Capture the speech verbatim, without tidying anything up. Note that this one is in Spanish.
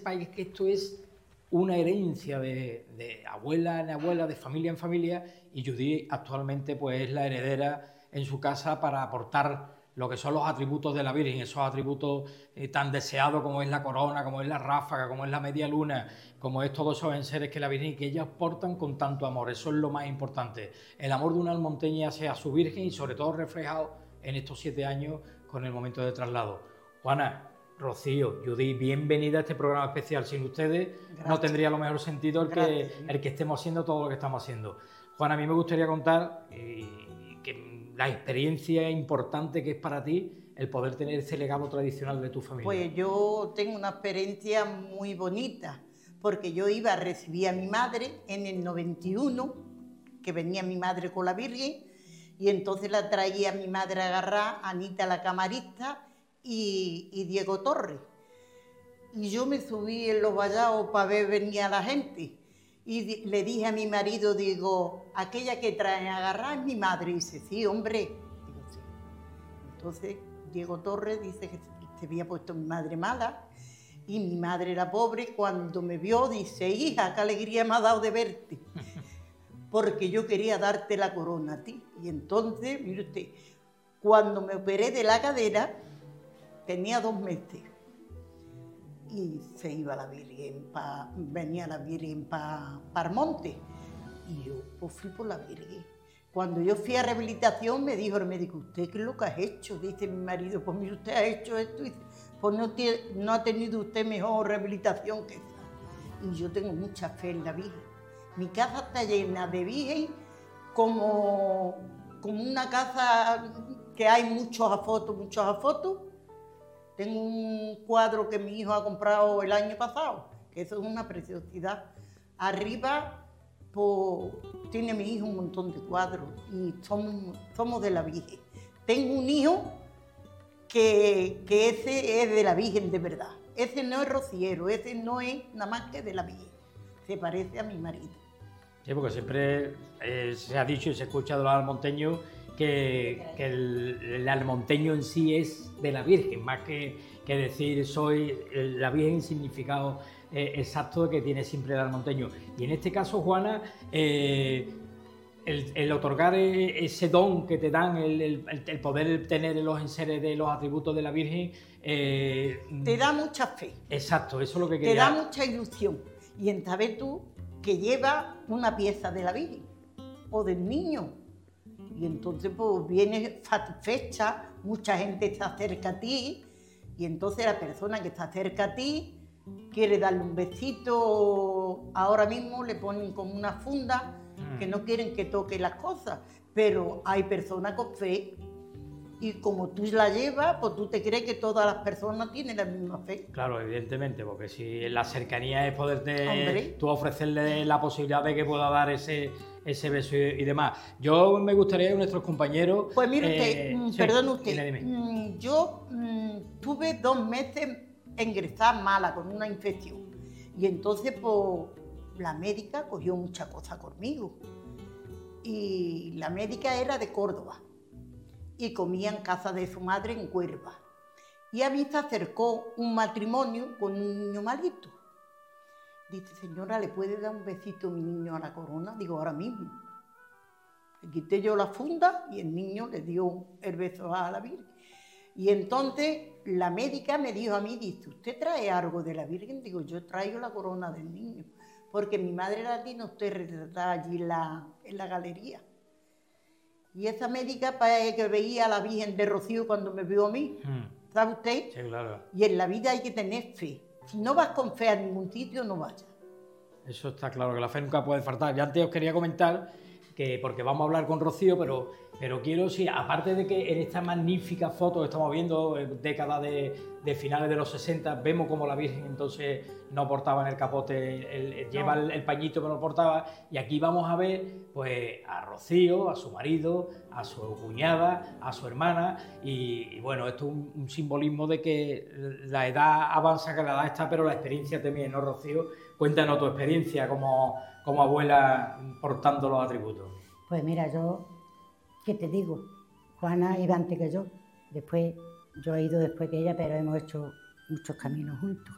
sepáis que esto es una herencia de, de abuela en abuela, de familia en familia, y Judith actualmente pues es la heredera en su casa para aportar lo que son los atributos de la Virgen, esos atributos eh, tan deseados como es la corona, como es la ráfaga, como es la media luna, como es todos esos enseres que la Virgen, que ellas portan con tanto amor. Eso es lo más importante, el amor de una almonteña hacia su Virgen y sobre todo reflejado en estos siete años con el momento de traslado. Juana, Rocío, Judith, bienvenida a este programa especial. Sin ustedes Gracias. No tendría lo mejor sentido el que, el que estemos haciendo todo lo que estamos haciendo. Juana, a mí me gustaría contar eh, que la experiencia importante que es para ti el poder tener ese legado tradicional de tu familia. Pues yo tengo una experiencia muy bonita, porque yo iba a recibir a mi madre en el noventa y uno, que venía mi madre con la Virgen, y entonces la traía mi madre agarrada, Anita la camarista, Y, y Diego Torres. Y yo me subí en los vallados para ver venir a la gente. Y di, le dije a mi marido, digo, aquella que traen agarrada es mi madre. Y dice, sí, hombre. Digo, sí. Entonces Diego Torres dice que se había puesto mi madre mala. Y mi madre era pobre. Cuando me vio, dice, hija, qué alegría me ha dado de verte. Porque yo quería darte la corona a ti. Y entonces, mire usted, cuando me operé de la cadera, tenía dos meses y se iba la Virgen, pa, venía la Virgen para pa el monte y yo pues fui por la Virgen. Cuando yo fui a rehabilitación me dijo el médico, ¿usted qué es lo que has hecho? Dice mi marido, pues mire, usted ha hecho esto, y pues no, tiene, no ha tenido usted mejor rehabilitación que esa. Y yo tengo mucha fe en la Virgen. Mi casa está llena de Virgen como, como una casa que hay muchos a fotos, muchos a fotos. Tengo un cuadro que mi hijo ha comprado el año pasado, que eso es una preciosidad. Arriba, pues, tiene mi hijo un montón de cuadros y somos, somos de la Virgen. Tengo un hijo que, que ese es de la Virgen de verdad. Ese no es rociero, ese no es nada más que de la Virgen. Se parece a mi marido. Sí, porque siempre eh, se ha dicho y se escucha de los almonteños que, que el, el almonteño en sí es de la Virgen, más que, que decir soy la Virgen en significado eh, exacto de que tiene siempre el almonteño. Y en este caso, Juana, eh, el, el otorgar ese don que te dan, el, el, el poder tener los enseres de los atributos de la Virgen... Eh, te da mucha fe. Exacto, eso es lo que quería... Te da mucha ilusión. Y en saber tú que lleva una pieza de la Virgen o del niño. Y entonces pues vienes satisfecha, mucha gente se acerca a ti y entonces la persona que está cerca a ti quiere darle un besito, ahora mismo le ponen como una funda que no quieren que toque las cosas, pero hay personas con fe y como tú la llevas, pues tú te crees que todas las personas tienen la misma fe. Claro, evidentemente, porque si la cercanía es poderte Hombre. tú ofrecerle la posibilidad de que pueda dar ese, ese beso y, y demás. Yo me gustaría que nuestros compañeros... Pues mire usted, eh, sí, perdón usted, dime, dime. yo mmm, tuve dos meses ingresada mala con una infección y entonces pues la médica cogió mucha cosa conmigo y la médica era de Córdoba y comía en casa de su madre en Cuerva. Y a mí se acercó un matrimonio con un niño malito. Dice, señora, ¿le puede dar un besito a mi niño a la corona? Digo, ahora mismo. Le quité yo la funda y el niño le dio el beso a la Virgen. Y entonces la médica me dijo a mí, dice, ¿usted trae algo de la Virgen? Digo, yo traigo la corona del niño. Porque mi madre la tiene usted retratada allí en la, en la galería. Y esa médica parece que veía a la Virgen de Rocío cuando me vio a mí, mm. ¿sabe usted? Sí, claro. Y en la vida hay que tener fe. Si no vas con fe a ningún sitio, no vayas. Eso está claro, que la fe nunca puede faltar. Ya antes os quería comentar que, porque vamos a hablar con Rocío, pero, pero quiero, sí, aparte de que en esta magnífica foto que estamos viendo, década de, de finales de los sesenta, vemos como la Virgen entonces no portaba en el capote, el, el, lleva no. el, el pañito que no portaba, y aquí vamos a ver pues a Rocío, a su marido, a su cuñada, a su hermana, y, y bueno, esto es un, un simbolismo de que la edad avanza, que la edad está, pero la experiencia también, ¿no, Rocío? Cuéntanos tu experiencia como, como abuela portando los atributos. Pues mira, yo, ¿qué te digo? Juana iba antes que yo, después, yo he ido después que ella, pero hemos hecho muchos caminos juntos.